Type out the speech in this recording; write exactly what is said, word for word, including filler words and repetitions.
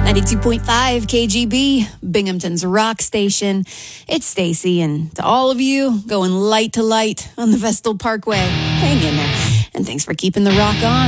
ninety-two point five K G B, Binghamton's rock station. It's Stacy, and to all of you going light to light on the Vestal Parkway, hang in there. And thanks for keeping the rock on.